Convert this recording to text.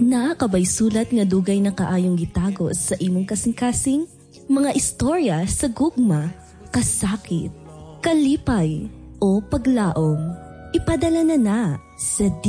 Nakakabay sulat nga dugay na kaayong gitago sa imong kasing-kasing mga istorya sa gugma, kasakit, kalipay, o paglaom. Ipadala na sa